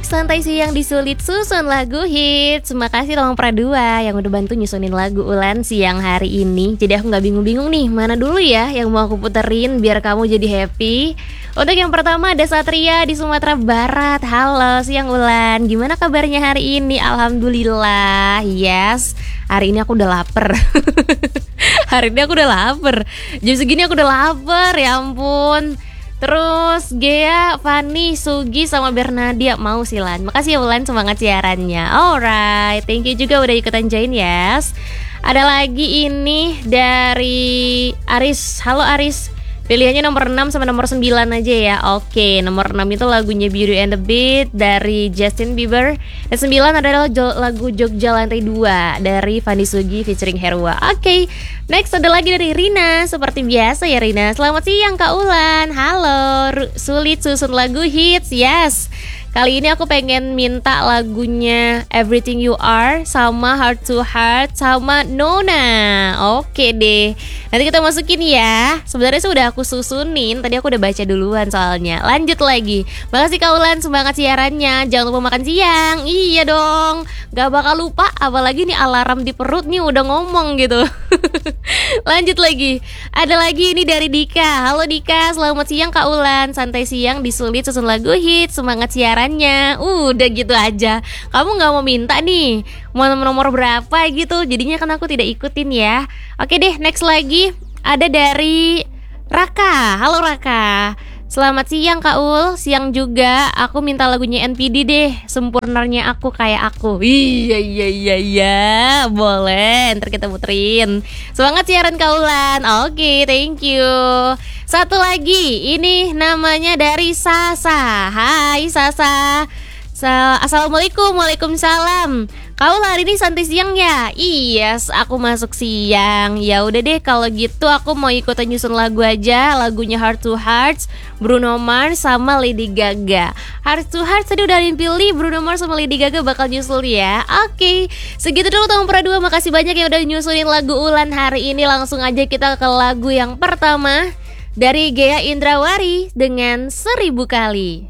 santai siang disulit susun lagu hits. Terima kasih Tolong Pradua yang udah bantu nyusunin lagu Ulan siang hari ini. Jadi aku gak bingung-bingung nih, mana dulu ya yang mau aku puterin biar kamu jadi happy. Untuk yang pertama ada Satria di Sumatera Barat. Halo siang Ulan, gimana kabarnya hari ini? Alhamdulillah. Yes, hari ini aku udah lapar. Hari ini aku udah lapar. Jam segini aku udah lapar, ya ampun. Terus Gea, Fanny, Sugi, sama Bernadia mau silan. Makasih ya Ulan, semangat siarannya. Alright, thank you juga udah ikutan join yes. Ada lagi ini dari Aris. Halo Aris, pilihannya nomor 6 sama nomor 9 aja ya. Oke, nomor 6 itu lagunya Beauty and the Beat dari Justin Bieber. Dan 9 adalah lagu Jogja Lantai 2 dari Fanny Sugi featuring Herwa. Oke, next ada lagi dari Rina. Seperti biasa ya Rina. Selamat siang Kak Ulan. Halo, sulit susun lagu hits. Yes, kali ini aku pengen minta lagunya Everything You Are sama Heart to Heart sama Nona. Oke deh, nanti kita masukin ya. Sebenarnya sudah aku susunin, tadi aku udah baca duluan soalnya. Lanjut lagi. Makasih Kak Ulan, semangat siarannya. Jangan lupa makan siang. Iya dong, gak bakal lupa. Apalagi nih alarm di perut nih udah ngomong gitu. Lanjut lagi. Ada lagi ini dari Dika. Halo Dika, selamat siang Kak Ulan. Santai siang disulit susun lagu hits. Semangat siarannya. Udah gitu aja. Kamu gak mau minta nih mau nomor berapa gitu, jadinya kan aku tidak ikutin ya. Oke deh, next lagi ada dari Raka. Halo Raka, selamat siang Kak Ul. Siang juga, aku minta lagunya NPD deh, Sempurnanya Aku Kayak Aku. Iya, boleh, ntar kita puterin. Semangat siaran Kak Ulan. Oke, thank you. Satu lagi, ini namanya dari Sasa. Hai Sasa. Assalamualaikum. Waalaikumsalam. Kau hari ini santai siang ya? Iya, aku masuk siang. Ya udah deh kalau gitu aku mau ikutan nyusun lagu aja. Lagunya Heart to Heart, Bruno Mars sama Lady Gaga. Heart to Heart tadi udah pilih, Bruno Mars sama Lady Gaga bakal nyusul ya. Oke, segitu dulu Tolong Pradua. Makasih banyak yang udah nyusunin lagu Ulan hari ini. Langsung aja kita ke lagu yang pertama dari Gea Indrawari dengan 1000 Kali.